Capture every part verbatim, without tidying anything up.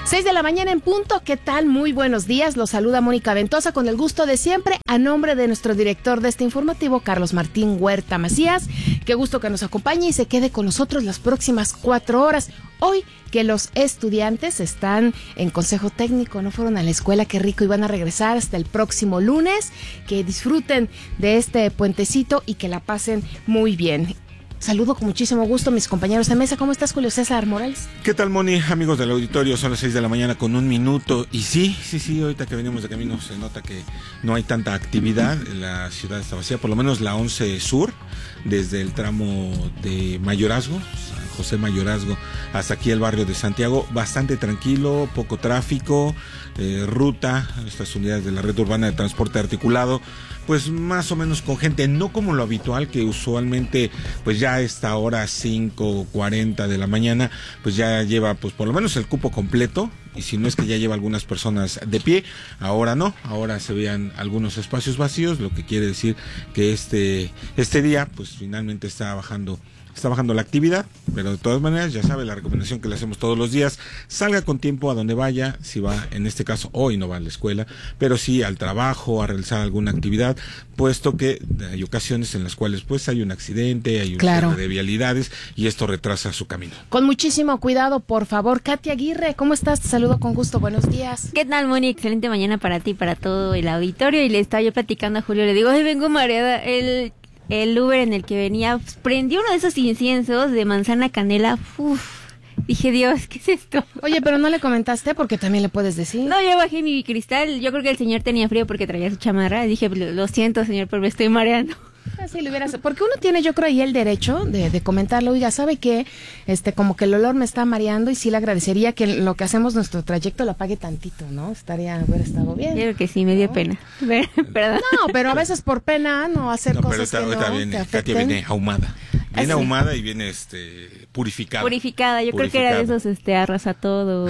seis de la mañana en punto, ¿qué tal? Muy buenos días, los saluda Mónica Ventosa con el gusto de siempre, a nombre de nuestro director de este informativo, Carlos Martín Huerta Macías. Qué gusto que nos acompañe y se quede con nosotros las próximas cuatro horas. Hoy que los estudiantes están en consejo técnico, no fueron a la escuela, qué rico, y van a regresar hasta el próximo lunes. Que disfruten de este puentecito y que la pasen muy bien. Saludo con muchísimo gusto a mis compañeros de mesa. ¿Cómo estás, Julio César Morales? ¿Qué tal, Moni? Amigos del auditorio, son las seis de la mañana con un minuto. Y sí, sí, sí, ahorita que venimos de camino se nota que no hay tanta actividad. La ciudad está vacía, por lo menos la once Sur, desde el tramo de Mayorazgo, San José Mayorazgo, hasta aquí el barrio de Santiago, bastante tranquilo, poco tráfico, eh, ruta, estas unidades de la red urbana de transporte articulado, pues más o menos con gente, no como lo habitual, que usualmente pues ya a esta hora cinco cuarenta de la mañana, pues ya lleva pues por lo menos el cupo completo, y si no es que ya lleva algunas personas de pie. Ahora no, ahora se veían algunos espacios vacíos, lo que quiere decir que este, este día pues finalmente está bajando Está bajando la actividad, pero de todas maneras, ya sabe la recomendación que le hacemos todos los días: salga con tiempo a donde vaya, si va, en este caso, hoy no va a la escuela, pero sí al trabajo, a realizar alguna actividad, puesto que hay ocasiones en las cuales pues hay un accidente, hay un claro. cierre de vialidades, y esto retrasa su camino. Con muchísimo cuidado, por favor. Katia Aguirre, ¿cómo estás? Te saludo con gusto, buenos días. ¿Qué tal, Moni? Excelente mañana para ti y para todo el auditorio, y le estaba yo platicando a Julio, le digo, ay, vengo mareada, el... El Uber en el que venía pues, prendió uno de esos inciensos de manzana canela. Uf, dije, Dios, ¿qué es esto? Oye, pero no le comentaste, porque también le puedes decir. No, yo bajé mi cristal. Yo creo que el señor tenía frío porque traía su chamarra. Dije, lo siento, señor, pero me estoy mareando. Así lo hubieras, porque uno tiene, yo creo, ahí el derecho de, de comentarlo. Oiga, ¿sabe qué? Este, como que el olor me está mareando, y sí le agradecería que lo que hacemos nuestro trayecto lo apague tantito, ¿no? Estaría, hubiera estado bien. Creo que sí, me dio ¿no? pena. Perdón. No, pero a veces por pena no hacer no, cosas pero ahorita, que no viene, te afecten. Katia viene ahumada. Viene ¿Ah, sí? ahumada y viene este purificada. Purificada, yo purificada. creo que era de esos este arrasa todo.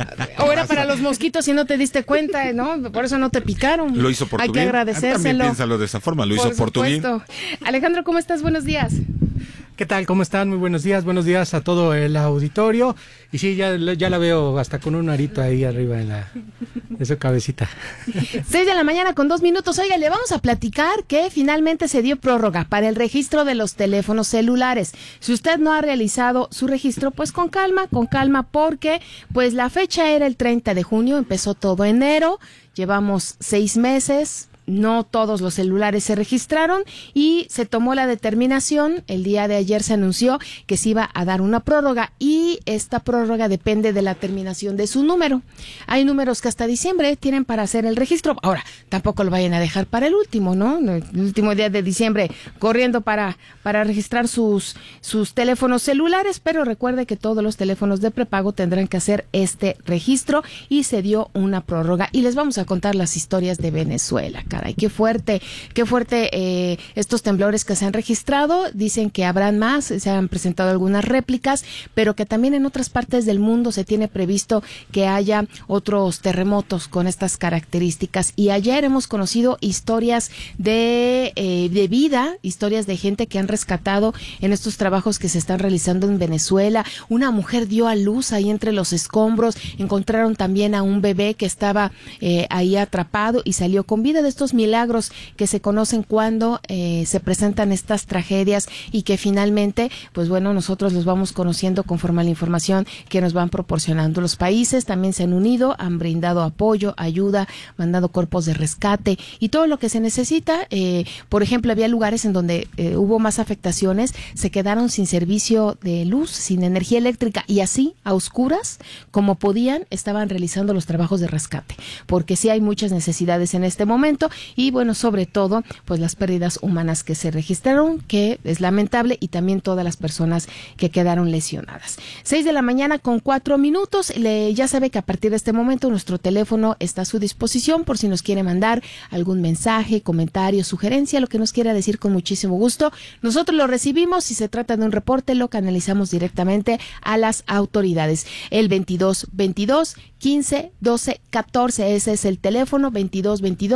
O era para los mosquitos y no te diste cuenta, ¿no? Por eso no te picaron. Lo hizo por Hay tu que bien. agradecérselo. También piénsalo de esa forma, lo por hizo por tu bien. Alejandro, ¿cómo estás? Buenos días. ¿Qué tal? ¿Cómo están? Muy buenos días. Buenos días a todo el auditorio. Y sí, ya, ya la veo hasta con un arito ahí arriba en la de su cabecita. Seis de la mañana con dos minutos. Oiga, le vamos a platicar que finalmente se dio prórroga para el registro de los teléfonos celulares. Si usted no ha realizado su registro, pues con calma, con calma, porque pues la fecha era el treinta de junio, empezó todo enero, llevamos seis meses. No todos los celulares se registraron y se tomó la determinación. El día de ayer se anunció que se iba a dar una prórroga, y esta prórroga depende de la terminación de su número. Hay números que hasta diciembre tienen para hacer el registro. Ahora, tampoco lo vayan a dejar para el último, ¿no? El último día de diciembre corriendo para, para registrar sus, sus teléfonos celulares, pero recuerde que todos los teléfonos de prepago tendrán que hacer este registro, y se dio una prórroga. Y les vamos a contar las historias de Venezuela. Caray, qué fuerte, qué fuerte eh, estos temblores que se han registrado. Dicen que habrán más, se han presentado algunas réplicas, pero que también en otras partes del mundo se tiene previsto que haya otros terremotos con estas características. Y ayer hemos conocido historias de, eh, de vida, historias de gente que han rescatado en estos trabajos que se están realizando en Venezuela. Una mujer dio a luz ahí entre los escombros, encontraron también a un bebé que estaba eh, ahí atrapado y salió con vida. De estos milagros que se conocen cuando eh, se presentan estas tragedias, y que finalmente, pues bueno, nosotros los vamos conociendo conforme a la información que nos van proporcionando. Los países también se han unido, han brindado apoyo, ayuda, mandado cuerpos de rescate y todo lo que se necesita. Eh, por ejemplo, había lugares en donde eh, hubo más afectaciones, se quedaron sin servicio de luz, sin energía eléctrica, y así, a oscuras, como podían, estaban realizando los trabajos de rescate, porque sí hay muchas necesidades en este momento. Y bueno, sobre todo, pues las pérdidas humanas que se registraron, que es lamentable, y también todas las personas que quedaron lesionadas. Seis de la mañana con cuatro minutos. Le, ya sabe que a partir de este momento nuestro teléfono está a su disposición por si nos quiere mandar algún mensaje, comentario, sugerencia, lo que nos quiera decir, con muchísimo gusto. Nosotros lo recibimos. Si se trata de un reporte, lo canalizamos directamente a las autoridades. El veintidós veintidós quince doce catorce, ese es el teléfono, veintidós veintidós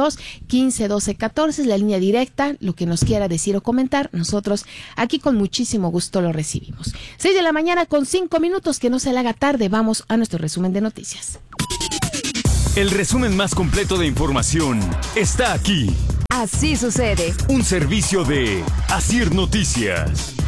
quince doce catorce, es la línea directa, lo que nos quiera decir o comentar, nosotros aquí con muchísimo gusto lo recibimos. seis de la mañana con cinco minutos, que no se le haga tarde, vamos a nuestro resumen de noticias. El resumen más completo de información está aquí. Así sucede. Un servicio de Asir Noticias.